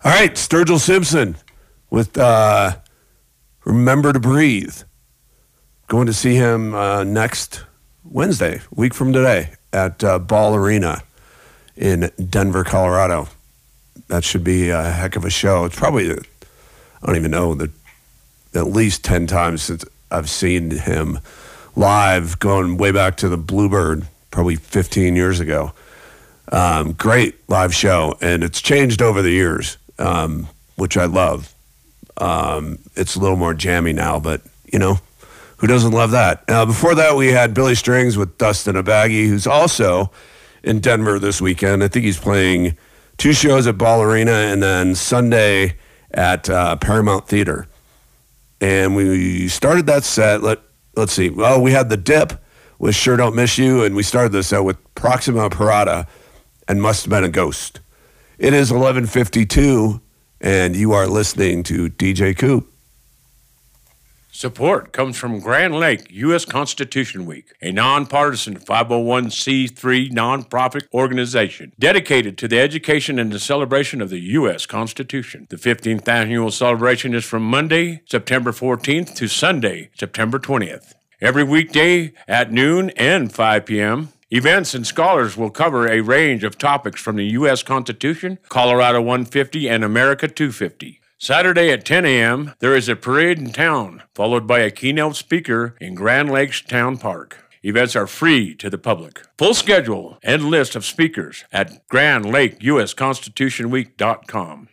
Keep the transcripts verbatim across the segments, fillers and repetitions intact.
All right, Sturgill Simpson with uh, Remember to Breathe. Going to see him uh, next Wednesday, a week from today, at uh, Ball Arena in Denver, Colorado. That should be a heck of a show. It's probably, I don't even know, the, at least ten times since I've seen him live, going way back to the Bluebird, probably fifteen years ago. Um, great live show, and it's changed over the years, um, which I love. Um, it's a little more jammy now, but, you know, who doesn't love that? Uh, before that, we had Billy Strings with Dustin Abaghi, who's also in Denver this weekend. I think he's playing two shows at Ball Arena and then Sunday at uh, Paramount Theater. And we started that set. Let, let's see. Well, we had The Dip with Sure Don't Miss You, and we started this set with Proxima Parada and Must Have Been a Ghost. It is eleven fifty-two, and you are listening to D J Coop. Support comes from Grand Lake U S Constitution Week, a nonpartisan five oh one c three nonprofit organization dedicated to the education and the celebration of the U S Constitution. The fifteenth annual celebration is from Monday, September fourteenth to Sunday, September twentieth. Every weekday at noon and five p.m., events and scholars will cover a range of topics from the U S Constitution, Colorado one fifty, and America two fifty. Saturday at ten a.m., there is a parade in town, followed by a keynote speaker in Grand Lakes Town Park. Events are free to the public. Full schedule and list of speakers at grand lake u s constitution week dot com.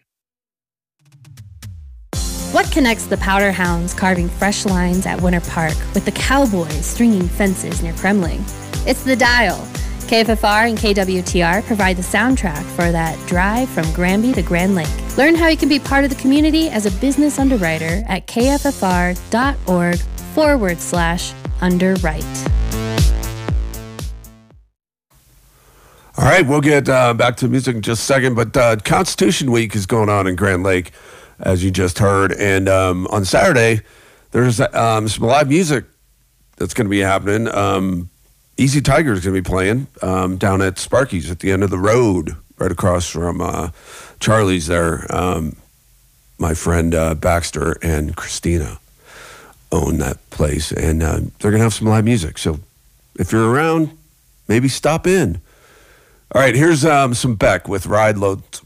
What connects the Powder Hounds carving fresh lines at Winter Park with the Cowboys stringing fences near Kremling? It's The Dial. K F F R and K W T R provide the soundtrack for that drive from Granby to Grand Lake. Learn how you can be part of the community as a business underwriter at kffr.org forward slash underwrite. All right, we'll get uh, back to music in just a second, but uh, Constitution Week is going on in Grand Lake, as you just heard, and um, on Saturday, there's um, some live music that's going to be happening. Um, Easy Tiger is going to be playing um, down at Sparky's at the end of the road, right across from uh, Charlie's there. Um, my friend uh, Baxter and Christina own that place, and uh, they're going to have some live music. So if you're around, maybe stop in. All right, here's um, some Beck with Ride Low,